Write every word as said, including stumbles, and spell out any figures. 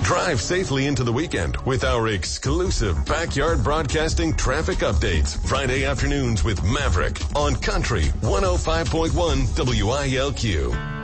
Drive safely into the weekend with our exclusive backyard broadcasting traffic updates. Friday afternoons with Maverick on Country one oh five point one W I L Q.